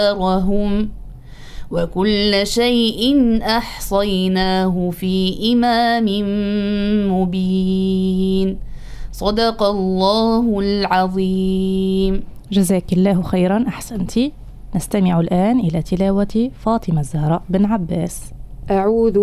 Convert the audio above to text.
أخبارهم وكل شيء أحصيناه في إمام مبين. صدق الله العظيم. جزاك الله خيرا، أحسنتي. نستمع الآن إلى تلاوة فاطمة الزهراء بن عباس. أعوذ